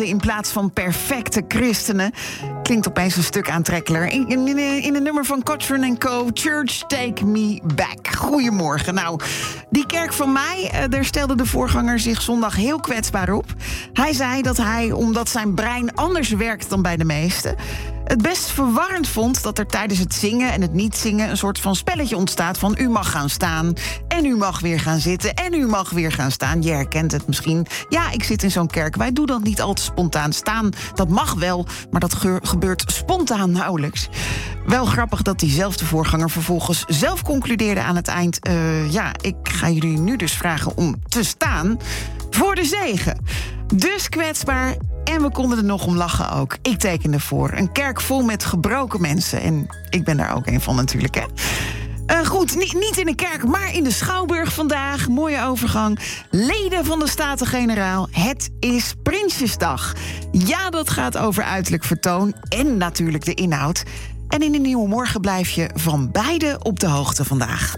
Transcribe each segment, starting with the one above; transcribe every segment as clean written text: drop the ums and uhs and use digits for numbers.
In plaats van perfecte christenen. Klinkt opeens een stuk aantrekkelijker. In een nummer van Cotran & Co. Church Take Me Back. Goedemorgen. Nou, die kerk van mij, daar stelde de voorganger zich zondag heel kwetsbaar op. Hij zei dat hij, omdat zijn brein anders werkt dan bij de meesten, het best verwarrend vond dat er tijdens het zingen en het niet zingen een soort van spelletje ontstaat van u mag gaan staan en u mag weer gaan zitten en u mag weer gaan staan. Je herkent het misschien. Ja, ik zit in zo'n kerk. Wij doen dat niet altijd spontaan. Staan, dat mag wel, maar dat gebeurt spontaan nauwelijks. Wel grappig dat diezelfde voorganger vervolgens zelf concludeerde aan het eind. Ik ga jullie nu dus vragen om te staan voor de zegen. Dus kwetsbaar. En we konden er nog om lachen ook. Ik tekende voor. Een kerk vol met gebroken mensen. En ik ben daar ook een van natuurlijk, hè. Goed, niet in de kerk, maar in de Schouwburg vandaag. Mooie overgang. Leden van de Staten-Generaal. Het is Prinsjesdag. Ja, dat gaat over uiterlijk vertoon en natuurlijk de inhoud. En in de Nieuwe Morgen blijf je van beide op de hoogte vandaag.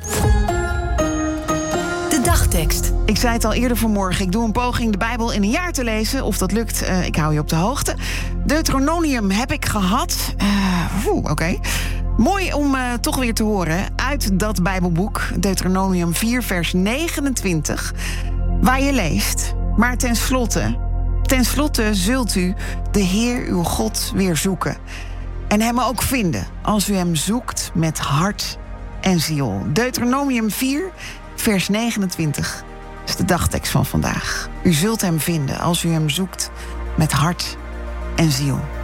Dagtekst. Ik zei het al eerder vanmorgen. Ik doe een poging de Bijbel in een jaar te lezen. Of dat lukt, ik hou je op de hoogte. Deuteronomium heb ik gehad. Oké. Mooi om toch weer te horen uit dat Bijbelboek. Deuteronomium 4 vers 29. Waar je leest. Maar tenslotte zult u de Heer uw God weer zoeken. En hem ook vinden als u hem zoekt met hart en ziel. Deuteronomium 4 vers 29 is de dagtekst van vandaag. U zult hem vinden als u hem zoekt met hart en ziel.